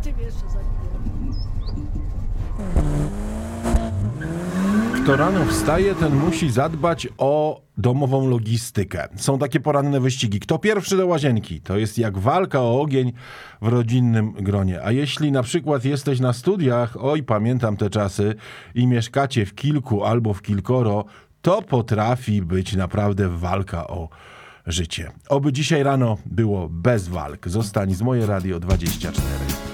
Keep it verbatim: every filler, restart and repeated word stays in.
tym jeszcze zaginie. Kto rano wstaje, ten musi zadbać o domową logistykę. Są takie poranne wyścigi. Kto pierwszy do łazienki? To jest jak walka o ogień w rodzinnym gronie. A jeśli na przykład jesteś na studiach, oj, pamiętam te czasy, i mieszkacie w kilku albo w kilkoro, to potrafi być naprawdę walka o życie. Oby dzisiaj rano było bez walk. Zostań z Moje Radio dwadzieścia cztery.